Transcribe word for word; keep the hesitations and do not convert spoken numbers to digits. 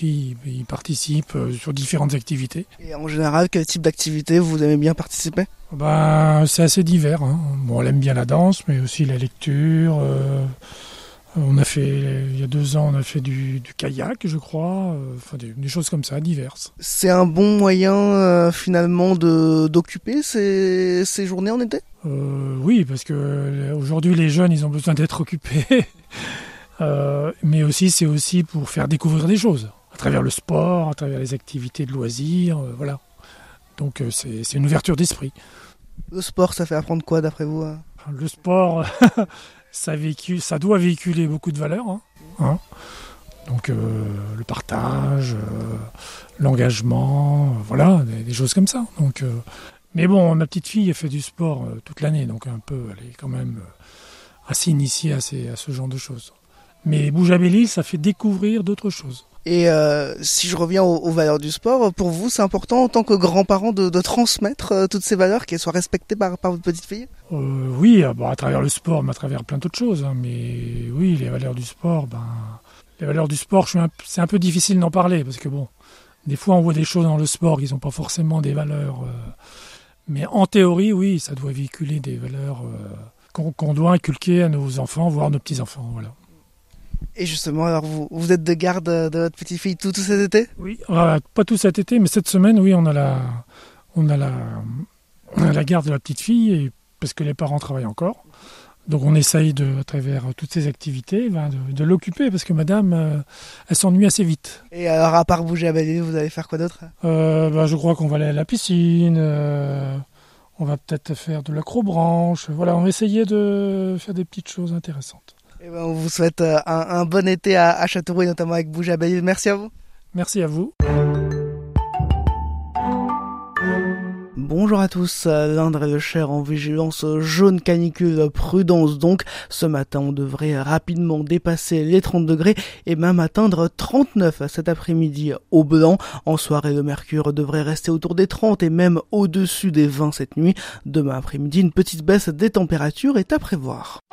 filles y participent sur différentes activités. Et en général, quel type d'activité vous aimez bien participer ? Ben, c'est assez divers, hein. Bon, elle aime bien la danse, mais aussi la lecture. Euh, on a fait, il y a deux ans, on a fait du, du kayak, je crois. Euh, enfin, des, des choses comme ça, diverses. C'est un bon moyen, euh, finalement, de, d'occuper ces, ces journées en été ? euh, Oui, parce que euh, aujourd'hui, les jeunes, ils ont besoin d'être occupés. euh, mais aussi, c'est aussi pour faire découvrir des choses. À travers le sport, à travers les activités de loisirs, euh, voilà. Donc, euh, c'est, c'est une ouverture d'esprit. Le sport, ça fait apprendre quoi d'après vous ? Le sport, ça, véhicule, ça doit véhiculer beaucoup de valeurs. Hein, hein. Donc euh, le partage, euh, l'engagement, euh, voilà, des, des choses comme ça. Donc, euh, mais bon, ma petite fille, elle fait du sport euh, toute l'année, donc un peu, elle est quand même euh, assez initiée à, ces, à ce genre de choses. Mais Bouge à Belle-Île, ça fait découvrir d'autres choses. Et euh, si je reviens aux, aux valeurs du sport, pour vous, c'est important en tant que grand-parent de, de transmettre euh, toutes ces valeurs, qu'elles soient respectées par, par votre petite fille ? euh, Oui, bon, à travers le sport, mais à travers plein d'autres choses. Hein, mais oui, les valeurs du sport, ben, les valeurs du sport, je suis un, c'est un peu difficile d'en parler, parce que bon, des fois on voit des choses dans le sport qui ne sont pas forcément des valeurs. Euh, mais en théorie, oui, ça doit véhiculer des valeurs euh, qu'on, qu'on doit inculquer à nos enfants, voire nos petits-enfants, voilà. Et justement, alors vous, vous êtes de garde de votre petite fille tout, tout cet été ? Oui, euh, pas tout cet été, mais cette semaine, oui, on a la, on a la, on a la garde de la petite fille, et, parce que les parents travaillent encore. Donc on essaye, de, à travers toutes ces activités, ben, de, de l'occuper, parce que madame, euh, elle s'ennuie assez vite. Et alors, à part Bouger à Belle-Île, vous allez faire quoi d'autre ? euh, ben, Je crois qu'on va aller à la piscine, euh, on va peut-être faire de l'acrobranche. Voilà, on va essayer de faire des petites choses intéressantes. Et ben, on vous souhaite un, un bon été à, à Châteauroux, et notamment avec Bouge à Belle-Île. Merci à vous. Merci à vous. Bonjour à tous, l'Indre et le Cher en vigilance jaune canicule, prudence donc. Ce matin, on devrait rapidement dépasser les trente degrés et même atteindre trente-neuf cet après-midi au Blanc. En soirée, le mercure devrait rester autour des trente et même au-dessus des vingt cette nuit. Demain après-midi, une petite baisse des températures est à prévoir.